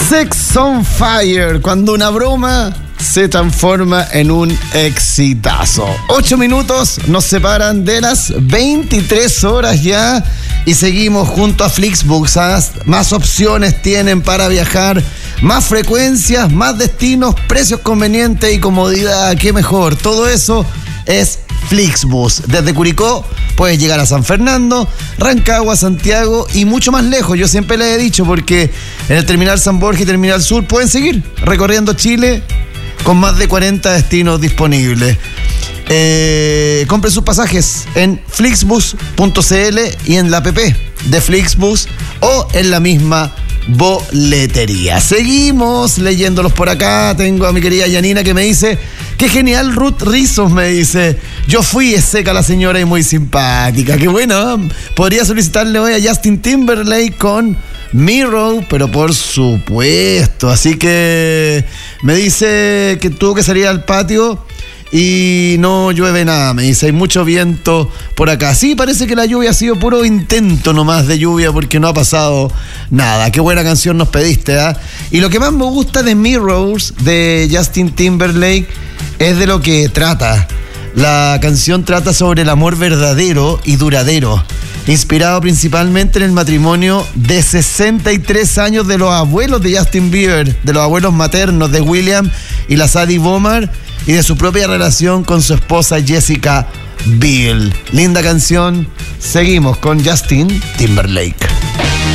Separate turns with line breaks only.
Sex on Fire, cuando una broma se transforma en un exitazo. 8 minutos nos separan de las 23 horas ya y seguimos junto a Flixbus. Más opciones tienen para viajar, más frecuencias, más destinos, precios convenientes y comodidad. ¡Qué mejor! Todo eso es Flixbus. Desde Curicó puedes llegar a San Fernando, Rancagua, Santiago y mucho más lejos. Yo siempre les he dicho, porque en el Terminal San Borja y Terminal Sur pueden seguir recorriendo Chile con más de 40 destinos disponibles. Compren sus pasajes en flixbus.cl y en la app de Flixbus o en la misma boletería. Seguimos leyéndolos por acá. Tengo a mi querida Yanina que me dice: qué genial Ruth Rizos, me dice. Yo fui, es seca la señora y muy simpática. Qué bueno, ¿eh? Podría solicitarle hoy a Justin Timberlake con Mirror, pero por supuesto. Así que me dice que tuvo que salir al patio y no llueve nada, me dice. Hay mucho viento por acá. Sí, parece que la lluvia ha sido puro intento nomás de lluvia, porque no ha pasado nada. Qué buena canción nos pediste, ¿eh? Y lo que más me gusta de Mirrors, de Justin Timberlake, es de lo que trata. La canción trata sobre el amor verdadero y duradero, inspirado principalmente en el matrimonio de 63 años de los abuelos de Justin Bieber, de los abuelos maternos de William y la Sadie Bomar, y de su propia relación con su esposa Jessica Biel. Linda canción. Seguimos con Justin Timberlake.